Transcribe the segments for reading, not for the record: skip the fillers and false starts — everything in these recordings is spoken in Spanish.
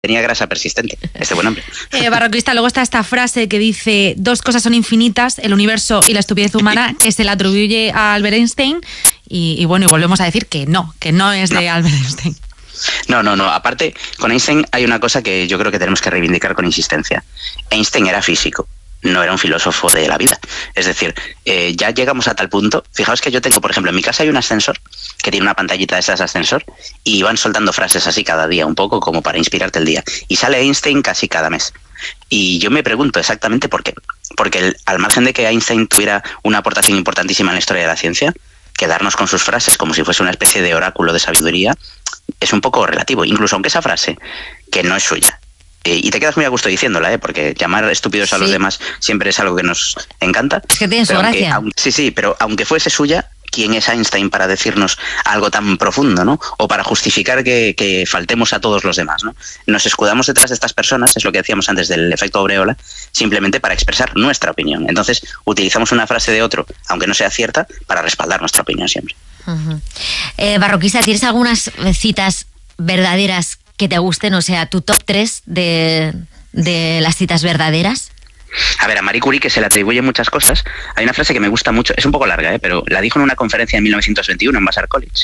tenía grasa persistente, este buen hombre. Barroquista, luego está esta frase que dice: dos cosas son infinitas, el universo y la estupidez humana, que se le atribuye a Albert Einstein, y bueno, y volvemos a decir que no es de Albert Einstein. No. Aparte, con Einstein hay una cosa que yo creo que tenemos que reivindicar con insistencia. Einstein era físico, no era un filósofo de la vida. Es decir, ya llegamos a tal punto. Fijaos que yo tengo, por ejemplo, en mi casa hay un ascensor que tiene una pantallita de esas ascensor y van soltando frases así cada día, un poco como para inspirarte el día. Y sale Einstein casi cada mes. Y yo me pregunto exactamente por qué. Porque al margen de que Einstein tuviera una aportación importantísima en la historia de la ciencia, quedarnos con sus frases como si fuese una especie de oráculo de sabiduría es un poco relativo, incluso aunque esa frase, que no es suya, y te quedas muy a gusto diciéndola, porque llamar estúpidos a los demás siempre es algo que nos encanta. Es que tiene su gracia. Sí, pero aunque fuese suya, ¿quién es Einstein para decirnos algo tan profundo, ¿no? O para justificar que faltemos a todos los demás, ¿no? Nos escudamos detrás de estas personas, es lo que decíamos antes del efecto aureola, simplemente para expresar nuestra opinión. Entonces, utilizamos una frase de otro, aunque no sea cierta, para respaldar nuestra opinión siempre. Barroquista, ¿tienes algunas citas verdaderas que te gusten? O sea, tu top 3 de las citas verdaderas. A ver, a Marie Curie, que se le atribuyen muchas cosas, hay una frase que me gusta mucho, es un poco larga, pero la dijo en una conferencia en 1921 en Vassar College,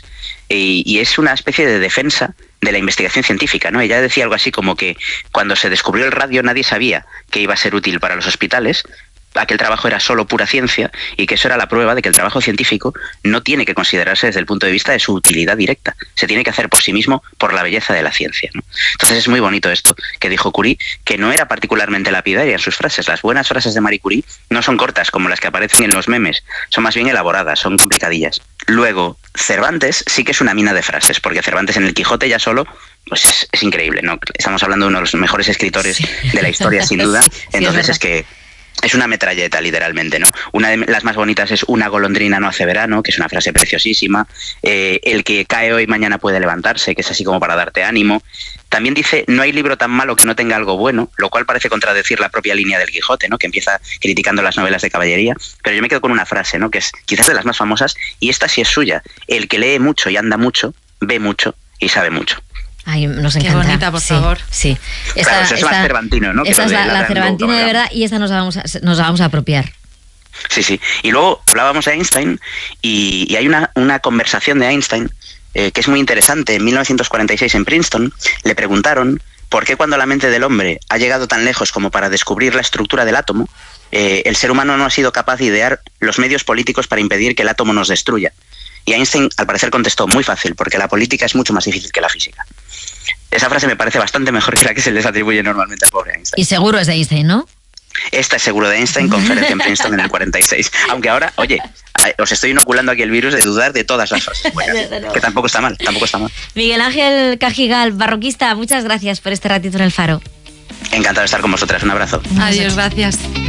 y es una especie de defensa de la investigación científica, ¿no? Ella decía algo así como que cuando se descubrió el radio nadie sabía que iba a ser útil para los hospitales, aquel trabajo era solo pura ciencia, y que eso era la prueba de que el trabajo científico no tiene que considerarse desde el punto de vista de su utilidad directa, se tiene que hacer por sí mismo por la belleza de la ciencia, ¿no? Entonces es muy bonito esto que dijo Curie, que no era particularmente lapidaria en sus frases. Las buenas frases de Marie Curie no son cortas como las que aparecen en los memes, son más bien elaboradas, son complicadillas. Luego, Cervantes sí que es una mina de frases, porque Cervantes en el Quijote ya solo pues es increíble, ¿no? Estamos hablando de uno de los mejores escritores de la historia, sin duda. Entonces es que es una metralleta, literalmente, ¿no? Una de las más bonitas es: una golondrina no hace verano, que es una frase preciosísima. El que cae hoy mañana puede levantarse, que es así como para darte ánimo. También dice: no hay libro tan malo que no tenga algo bueno, lo cual parece contradecir la propia línea del Quijote, ¿no? Que empieza criticando las novelas de caballería. Pero yo me quedo con una frase, ¿no? Que es quizás de las más famosas, y esta sí es suya: el que lee mucho y anda mucho, ve mucho y sabe mucho. Ay, nos encanta. Qué bonita, por favor. Sí. Claro, eso es más cervantino, ¿no? Esta es la cervantina de verdad, y esta nos la vamos a apropiar. Sí. Y luego hablábamos de Einstein, y hay una conversación de Einstein que es muy interesante. En 1946 en Princeton le preguntaron por qué, cuando la mente del hombre ha llegado tan lejos como para descubrir la estructura del átomo, el ser humano no ha sido capaz de idear los medios políticos para impedir que el átomo nos destruya. Y Einstein, al parecer, contestó: muy fácil, porque la política es mucho más difícil que la física. Esa frase me parece bastante mejor que la que se les atribuye normalmente al pobre Einstein. Y seguro es de Einstein, ¿no? Esta es seguro de Einstein, conferencia en Princeton en el 46. Aunque ahora, oye, os estoy inoculando aquí el virus de dudar de todas las frases buenas, que tampoco está mal. Miguel Ángel Cajigal, barroquista, muchas gracias por este ratito en El Faro. Encantado de estar con vosotras, un abrazo. Adiós, gracias.